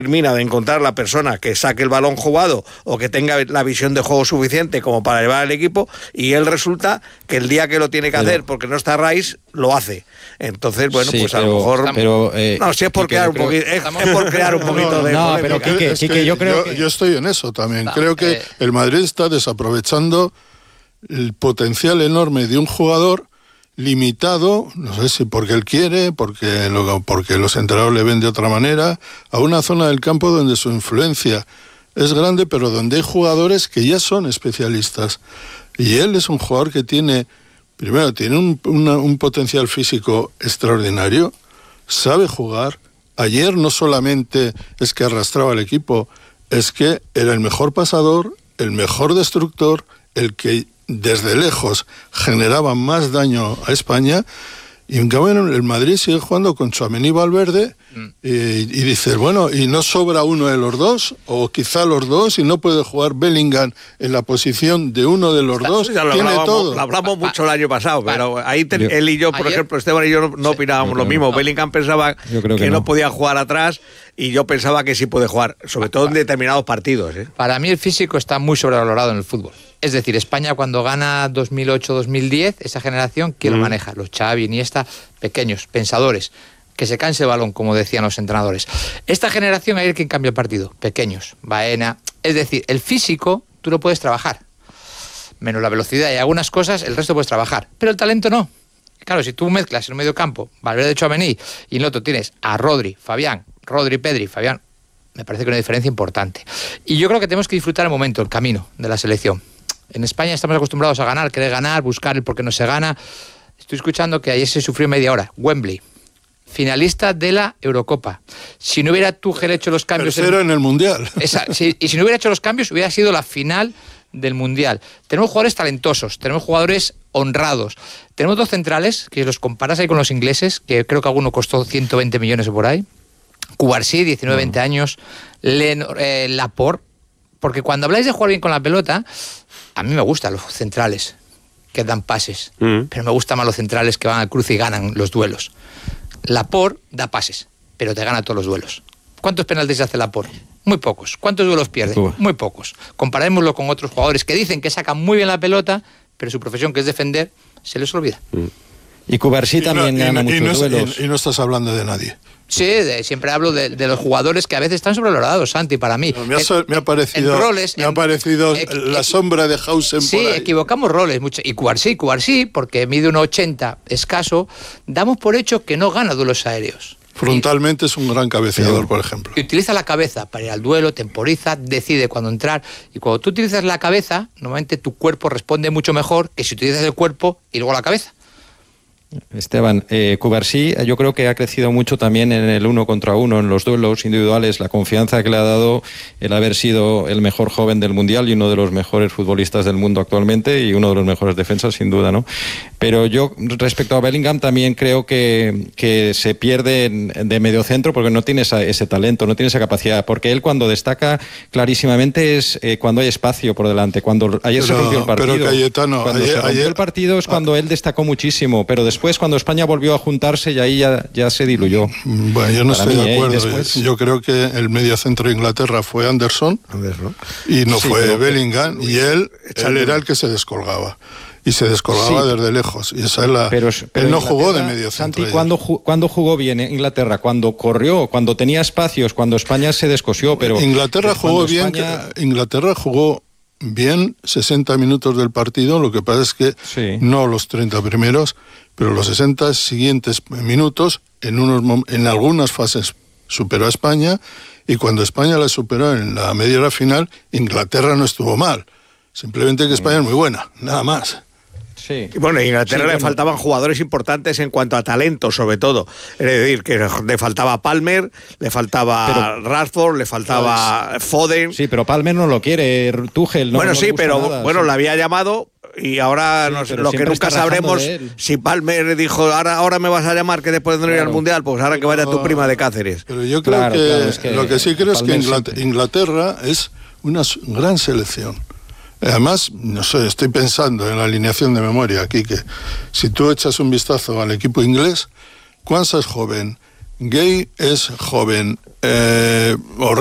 termina de encontrar la persona que saque el balón jugado o que tenga la visión de juego suficiente como para llevar al equipo, y él resulta que el día que lo tiene que hacer porque no está Rice, lo hace. Entonces, bueno, sí, pues a lo mejor... no, si es por crear un poquito, es por crear un poquito de... No, pero Quique, yo creo que... Yo estoy en eso también. Creo que el Madrid está desaprovechando el potencial enorme de un jugador limitado, no sé si porque él quiere, porque los entrenadores le ven de otra manera, a una zona del campo donde su influencia es grande, pero donde hay jugadores que ya son especialistas. Y él es un jugador que tiene un potencial físico extraordinario, sabe jugar. Ayer no solamente es que arrastraba al equipo, es que era el mejor pasador, el mejor destructor, el que desde lejos generaba más daño a España. Y en cambio el Madrid sigue jugando con Tchouaméni y Valverde y dices, bueno, ¿y no sobra uno de los dos? O quizá los dos, y no puede jugar Bellingham en la posición de uno de los dos. Tiene todo. Lo hablamos mucho el año pasado, pero ahí él y yo, por ejemplo, Esteban y yo no opinábamos lo mismo. Bellingham pensaba que no podía jugar atrás y yo pensaba que sí puede jugar, sobre todo en determinados partidos. Para mí el físico está muy sobrevalorado en el fútbol. Es decir, España cuando gana 2008-2010, esa generación, ¿quién lo maneja? Los Xavi, Iniesta, pequeños, pensadores, que se canse el balón, como decían los entrenadores. Esta generación, hay quien cambia el partido, pequeños, Baena. Es decir, el físico tú lo puedes trabajar, menos la velocidad y algunas cosas, el resto puedes trabajar, pero el talento no. Claro, si tú mezclas en un medio campo, Valverde, Tchouaméni, y en el otro tienes a Rodri, Fabián, Pedri, Fabián, me parece que hay una diferencia importante. Y yo creo que tenemos que disfrutar el momento, el camino de la selección. En España estamos acostumbrados a ganar, querer ganar, buscar el por qué no se gana. Estoy escuchando que ayer se sufrió media hora. Wembley, finalista de la Eurocopa. Si no hubiera Tuchel hecho los cambios... Tercero en el Mundial. Y si no hubiera hecho los cambios, hubiera sido la final del Mundial. Tenemos jugadores talentosos, tenemos jugadores honrados. Tenemos dos centrales, que los comparas ahí con los ingleses, que creo que alguno costó 120 millones o por ahí. Cubarsí, 19-20 años. Laporte. Porque cuando habláis de jugar bien con la pelota... A mí me gustan los centrales que dan pases, pero me gustan más los centrales que van al cruce y ganan los duelos. Laporte da pases, pero te gana todos los duelos. ¿Cuántos penaltis hace Laporte? Muy pocos. ¿Cuántos duelos pierde? Muy pocos. Comparémoslo con otros jugadores que dicen que sacan muy bien la pelota, pero su profesión, que es defender, se les olvida. Y Cubarsí también gana muchos duelos. Y no estás hablando de nadie. Sí, siempre hablo de los jugadores que a veces están sobrevalorados, Santi, para mí. No, me ha parecido la sombra de Hausen. Sí, equivocamos roles mucho. Y Cubarsí, porque mide 1,80 escaso, damos por hecho que no gana duelos aéreos. Frontalmente es un gran cabeceador, por ejemplo. Y utiliza la cabeza para ir al duelo, temporiza, decide cuándo entrar. Y cuando tú utilizas la cabeza, normalmente tu cuerpo responde mucho mejor que si utilizas el cuerpo y luego la cabeza. Esteban, Cubarsí yo creo que ha crecido mucho también en el 1 contra 1, en los duelos individuales, la confianza que le ha dado el haber sido el mejor joven del Mundial y uno de los mejores futbolistas del mundo actualmente y uno de los mejores defensas sin duda, ¿no? Pero yo respecto a Bellingham también creo que se pierde de mediocentro porque no tiene ese talento, no tiene esa capacidad, porque él cuando destaca clarísimamente es cuando hay espacio por delante, cuando ayer se rompió el partido. Pero Cayetano, cuando se rompió el partido es cuando él destacó muchísimo, pero después cuando España volvió a juntarse y ahí ya se diluyó. Bueno, yo no estoy de acuerdo. Yo creo que el mediocentro de Inglaterra fue Anderson y no fue Bellingham, y él era el que se descolgaba. Y se descolgaba desde lejos. Y esa es pero él no jugó de mediocentro. Santi, ¿cuándo jugó bien Inglaterra? Cuando corrió, cuando tenía espacios, cuando España se descosió. Pero Inglaterra jugó bien. Inglaterra jugó bien 60 minutos del partido, lo que pasa es que no los 30 primeros, pero los 60 siguientes minutos, en algunas fases superó a España, y cuando España la superó en la media hora final, Inglaterra no estuvo mal, simplemente que España es muy buena, nada más. Sí. Y bueno, a Inglaterra le faltaban jugadores importantes en cuanto a talento, sobre todo. Es decir, que le faltaba Palmer, le faltaba Rashford, le faltaba Foden. Sí, pero Palmer no lo quiere, Tuchel. Bueno, sí, pero bueno, lo había llamado y ahora lo que nunca sabremos, si Palmer dijo, ahora me vas a llamar que después de no ir al Mundial, pues ahora que vaya tu prima de Cáceres. Pero yo creo que lo que sí creo es que Inglaterra es una gran selección. Además, no sé, estoy pensando en la alineación de memoria aquí, que si tú echas un vistazo al equipo inglés, Quansah es joven, Gay es joven,